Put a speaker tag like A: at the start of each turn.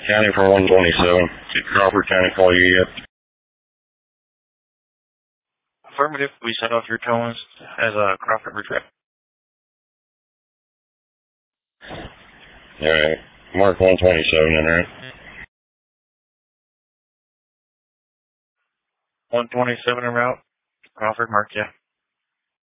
A: County for 127. Did Crawford County call you yet?
B: Affirmative. We set off your tones as a Crawford retrieve.
A: Alright. Mark 127 in there.
B: 127 en route. Crawford, mark, yeah.